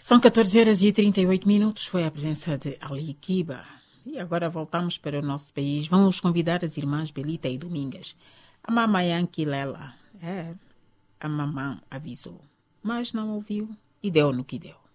São 14h38. Foi a presença de Ali Kiba. E agora voltamos para o nosso país. Vamos convidar as irmãs Belita e Domingas. A mamãe Anquilela. A mamãe avisou, mas não ouviu e deu no que deu.